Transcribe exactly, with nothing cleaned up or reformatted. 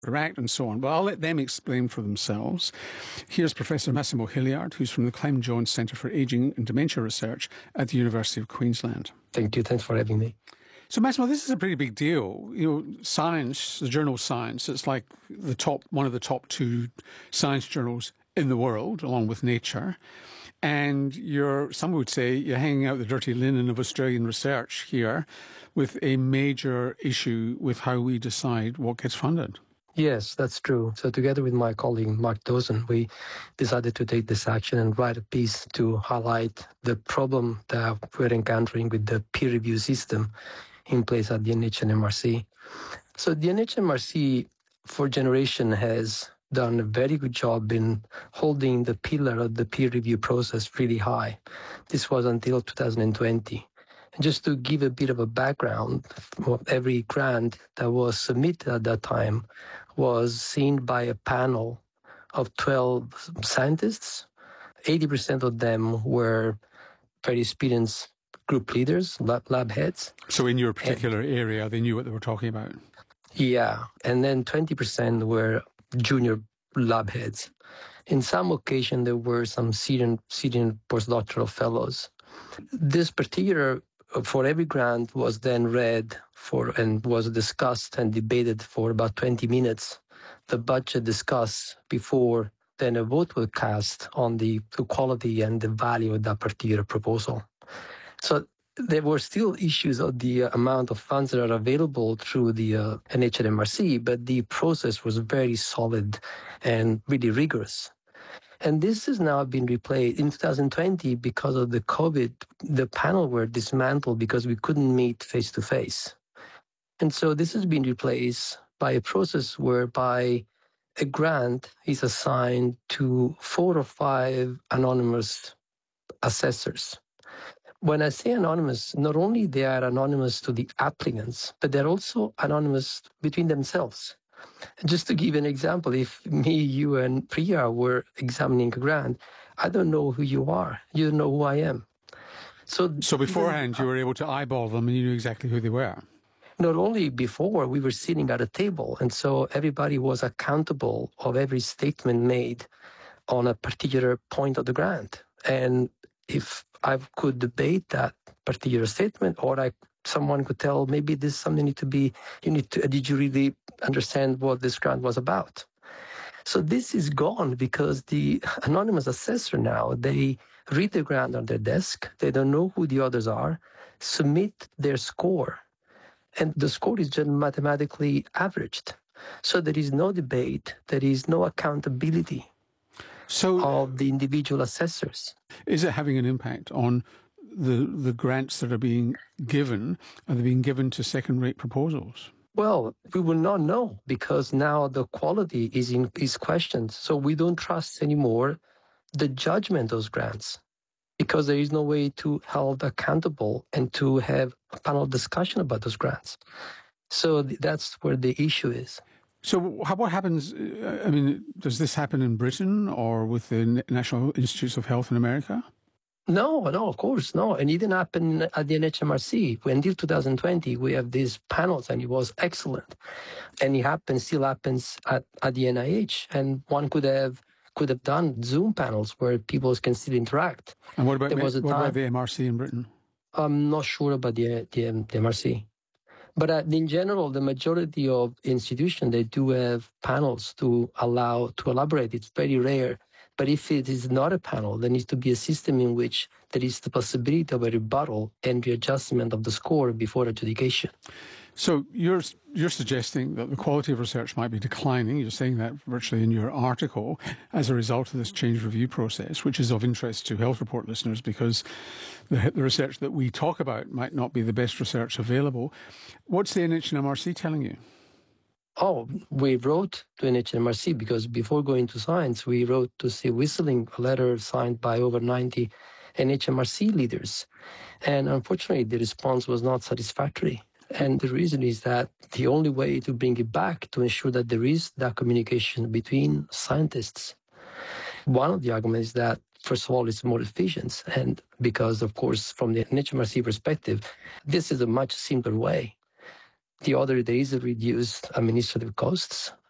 interact and so on. But I'll let them explain for themselves. Here's Professor Massimo Hilliard, who's from the Clem Jones Centre for Ageing and Dementia Research at the University of Queensland. Thank you. Thanks for having me. So, Massimo, this is a pretty big deal. You know, Science, the journal Science, it's like the top, one of the top two science journals in the world, along with Nature. And you're, some would say, you're hanging out the dirty linen of Australian research here with a major issue with how we decide what gets funded. Yes, that's true. So together with my colleague Mark Dawson, we decided to take this action and write a piece to highlight the problem that we're encountering with the peer review system in place at the N H M R C. So the N H M R C for generation has done a very good job in holding the pillar of the peer review process really high. This was until two thousand twenty. And just to give a bit of a background, every grant that was submitted at that time was seen by a panel of twelve scientists. eighty percent of them were very experienced group leaders, lab, lab heads. So in your particular and, area, they knew what they were talking about? Yeah, and then twenty percent were junior lab heads. In some occasion, there were some senior, senior postdoctoral fellows. This particular, for every grant, was then read for and was discussed and debated for about twenty minutes. The budget discussed before then a vote was cast on the, the quality and the value of that particular proposal. So there were still issues of the amount of funds that are available through the uh, N H M R C, but the process was very solid and really rigorous. And this has now been replaced. In two thousand twenty, because of the COVID, the panel were dismantled because we couldn't meet face-to-face. And so this has been replaced by a process whereby a grant is assigned to four or five anonymous assessors. When I say anonymous, not only they are anonymous to the applicants, but they're also anonymous between themselves. Just to give an example, if me, you, and Priya were examining a grant, I don't know who you are. You don't know who I am. So, so beforehand, you were able to eyeball them and you knew exactly who they were. Not only before, we were sitting at a table, and so everybody was accountable of every statement made on a particular point of the grant. And if I could debate that particular statement, or I, someone could tell, maybe this is something need to be, you need to, did you really understand what this grant was about? So this is gone because the anonymous assessor now, they read the grant on their desk, they don't know who the others are, submit their score, and the score is just mathematically averaged. So there is no debate, there is no accountability so, of the individual assessors. Is it having an impact on the the grants that are being given? Are they being given to second-rate proposals? Well, we will not know because now the quality is in is questioned. So we don't trust anymore the judgment of those grants because there is no way to hold accountable and to have a panel discussion about those grants. So that's where the issue is. So how, what happens, I mean, does this happen in Britain or with the National Institutes of Health in America? No, no, of course, no. And it didn't happen at the N H M R C. Until two thousand twenty, we have these panels, and it was excellent. And it happens, still happens at, at the N I H. And one could have could have done Zoom panels where people can still interact. And what about, there was a what time, about the M R C in Britain? I'm not sure about the, the, the M R C. But uh, in general, the majority of institutions, they do have panels to allow, to elaborate. It's very rare. But if it is not a panel, there needs to be a system in which there is the possibility of a rebuttal and readjustment of the score before adjudication. So you're you're suggesting that the quality of research might be declining. You're saying that virtually in your article as a result of this change review process, which is of interest to Health Report listeners because the, the research that we talk about might not be the best research available. What's the N H M R C telling you? Oh, we wrote to N H M R C because before going to Science, we wrote to Steve Wissling, a letter signed by over ninety N H M R C leaders. And unfortunately, the response was not satisfactory. And the reason is that the only way to bring it back to ensure that there is that communication between scientists. One of the arguments is that, first of all, it's more efficient. And because, of course, from the N H M R C perspective, this is a much simpler way. The other, there is a reduced administrative costs.